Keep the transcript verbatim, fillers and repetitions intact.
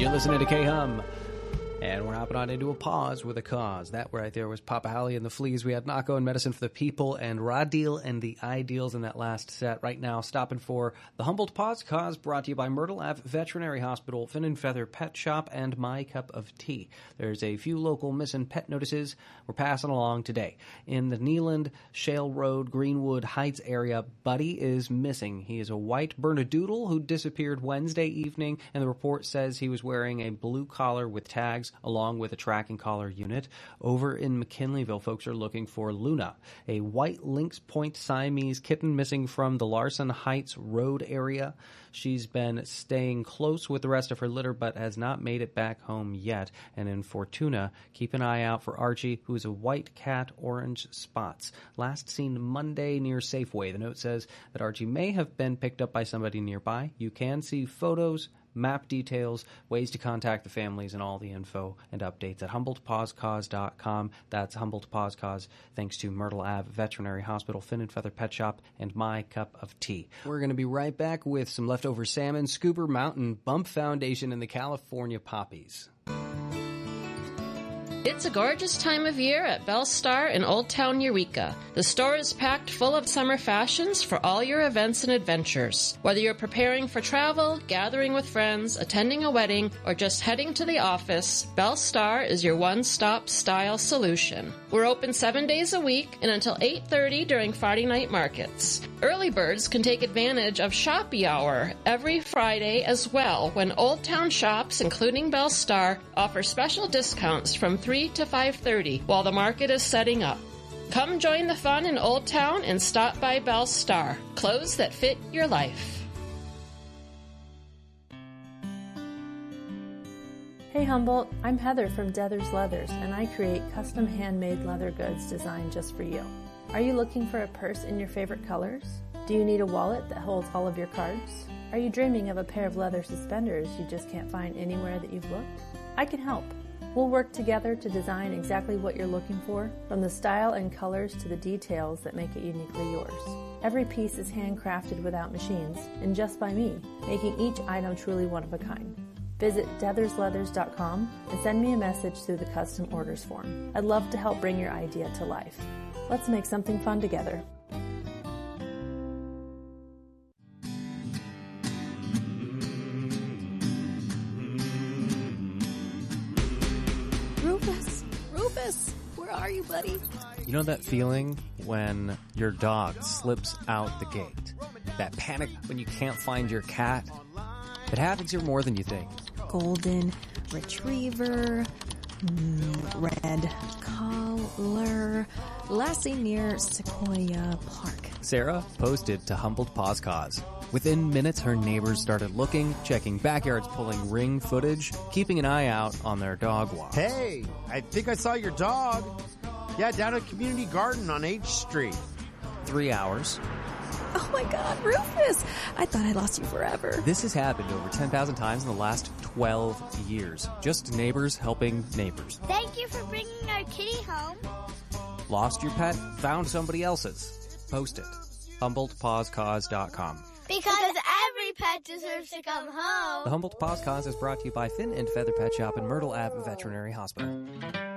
You're listening to K-Hum. And we're hopping on into a pause with a cause. That right there was Papa Halley and the Fleas. We had Nako and Medicine for the People and Rodil and the Ideals in that last set. Right now, stopping for the Humboldt Pause Cause, brought to you by Myrtle Ave Veterinary Hospital, Fin and Feather Pet Shop, and My Cup of Tea. There's a few local missing pet notices we're passing along today. In the Neeland, Shale Road, Greenwood Heights area, Buddy is missing. He is a white Bernedoodle who disappeared Wednesday evening, and the report says he was wearing a blue collar with tags along with a tracking collar unit. Over in McKinleyville, folks are looking for Luna, a white Lynx Point Siamese kitten missing from the Larson Heights Road area. She's been staying close with the rest of her litter but has not made it back home yet. And in Fortuna, keep an eye out for Archie, who is a white cat, orange spots. Last seen Monday near Safeway. The note says that Archie may have been picked up by somebody nearby. You can see photos, map details, ways to contact the families, and all the info and updates at Humboldt Paws Cause dot com. That's Humboldt Paws Cause, thanks to Myrtle Ave Veterinary Hospital, Fin and Feather Pet Shop, and My Cup of Tea. We're going to be right back with some leftover salmon, Scuba Mountain, Bump Foundation, and the California Poppies. It's a gorgeous time of year at Belle Star in Old Town Eureka. The store is packed full of summer fashions for all your events and adventures. Whether you're preparing for travel, gathering with friends, attending a wedding, or just heading to the office, Belle Star is your one-stop style solution. We're open seven days a week and until eight thirty during Friday night markets. Early birds can take advantage of Shoppy Hour every Friday as well, when Old Town shops, including Belle Star, offer special discounts from three to five thirty while the market is setting up. Come join the fun in Old Town and stop by Belle Star. Clothes that fit your life. Hey Humboldt, I'm Heather from Dethers Leathers, and I create custom handmade leather goods designed just for you. Are you looking for a purse in your favorite colors? Do you need a wallet that holds all of your cards? Are you dreaming of a pair of leather suspenders you just can't find anywhere that you've looked? I can help. We'll work together to design exactly what you're looking for, from the style and colors to the details that make it uniquely yours. Every piece is handcrafted without machines, and just by me, making each item truly one of a kind. Visit dethers leathers dot com and send me a message through the custom orders form. I'd love to help bring your idea to life. Let's make something fun together. Rufus! Rufus! Where are you, buddy? You know that feeling when your dog slips out the gate? That panic when you can't find your cat? It happens here more than you think. Golden Retriever, mm, Red Collar, last seen near Sequoia Park. Sarah posted to Humboldt Paws Cause. Within minutes, her neighbors started looking, checking backyards, pulling ring footage, keeping an eye out on their dog walk. Hey, I think I saw your dog. Yeah, down at Community Garden on H Street. Three hours. Oh my God, Rufus! I thought I lost you forever. This has happened over ten thousand times in the last twelve years. Just neighbors helping neighbors. Thank you for bringing our kitty home. Lost your pet? Found somebody else's. Post it. Humboldt Paws Cause dot com. Because every pet deserves to come home. The Humboldt Paws Cause is brought to you by Fin and Feather Pet Shop and Myrtle Ave Veterinary Hospital.